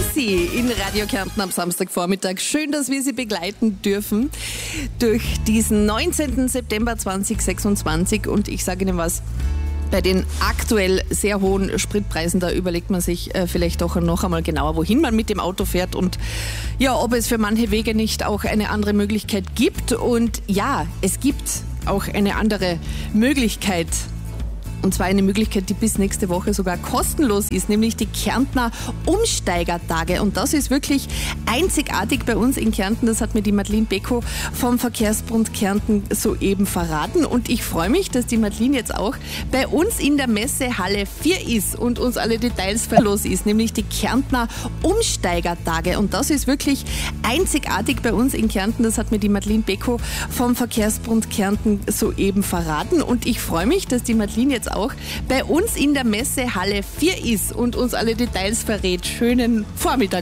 Sie in Radio Kärnten am Samstagvormittag. Schön, dass wir Sie begleiten dürfen durch diesen 19. September 2026. Und ich sage Ihnen was, bei den aktuell sehr hohen Spritpreisen, da überlegt man sich vielleicht doch noch einmal genauer, wohin man mit dem Auto fährt und ja, ob es für manche Wege nicht auch eine andere Möglichkeit gibt. Und ja, es gibt auch eine andere Möglichkeit. Und zwar eine Möglichkeit, die bis nächste Woche sogar kostenlos ist, nämlich die Kärntner Umsteigertage. Und das ist wirklich einzigartig bei uns in Kärnten. Das hat mir die Madeleine Beko vom Verkehrsbund Kärnten soeben verraten. Und ich freue mich, dass die Madeleine jetzt auch bei uns in der Messehalle 4 ist und uns alle Details verlos ist, nämlich die Kärntner Umsteigertage. Und das ist wirklich einzigartig bei uns in Kärnten. Das hat mir die Madeleine Beko vom Verkehrsbund Kärnten soeben verraten. Und ich freue mich, dass die Madeleine jetzt auch bei uns in der Messehalle 4 ist und uns alle Details verrät. Schönen Vormittag.